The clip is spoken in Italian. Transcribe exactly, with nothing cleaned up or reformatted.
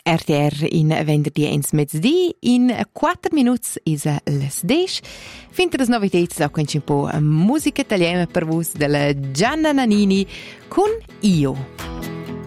R T R in venerdì ins mezzodì, in quattro minuti is les dec. Fintre le novità, da un po' musica italiana per voi della Gianna Nannini con Io.